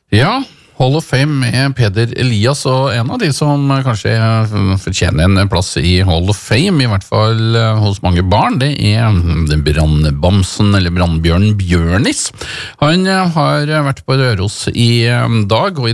Ja, Hall of Fame med Peder Elias, og en av de som kanskje fortjener en plass i Hall of Fame, i hvert fall hos mange barn, det brannbamsen, eller brannbjørnen Bjørnis. Han har vært på Røros i dag, og i